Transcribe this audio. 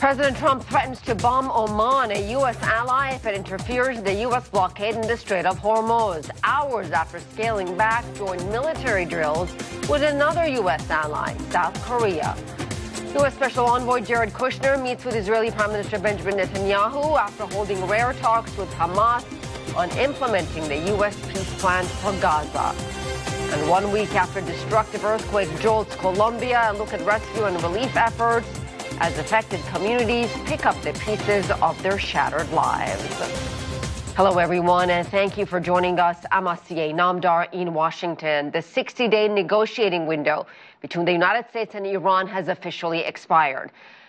President Trump threatens to bomb Oman, a U.S. ally, if it interferes in the U.S. blockade in the Strait of Hormuz, hours after scaling back joint military drills with another U.S. ally, South Korea. U.S. Special Envoy Jared Kushner meets with Israeli Prime Minister Benjamin Netanyahu after holding rare talks with Hamas on implementing the U.S. peace plan for Gaza. And 1 week after destructive earthquake jolts Colombia, a look at rescue and relief efforts as affected communities pick up the pieces of their shattered lives. Hello, everyone, and thank you for joining us. I'm Asiye Namdar in Washington. The 60-day negotiating window between the United States and Iran has officially expired.